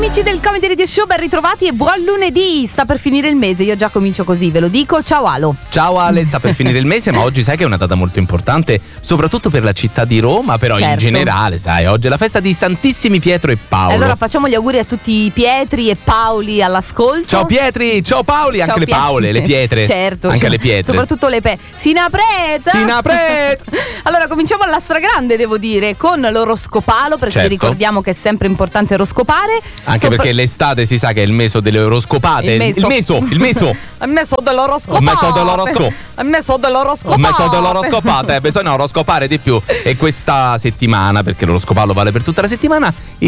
amici del Comedy Radio Show, ben ritrovati e buon lunedì. Sta per finire il mese, io già comincio così, ve lo dico. Ciao Alo. Ciao Ale, sta per finire il mese, ma oggi sai che è una data molto importante, soprattutto per la città di Roma, però in generale, sai, oggi è la festa di Santissimi Pietro e Paolo. Allora facciamo gli auguri a tutti i Pietri e Paoli all'ascolto. Ciao Pietri, ciao Paoli, ciao anche le Paole, le pietre. Certo, anche le pietre. Soprattutto le Sinapret. Allora cominciamo alla stragrande, devo dire, con l'oroscopalo, perché vi ricordiamo che è sempre importante oroscopare. Anche perché l'estate si sa che è il meso delle oroscopate. Il meso dell'oroscopate. Bisogna oroscopare di più. E questa settimana, perché l'oroscopalo vale per tutta la settimana,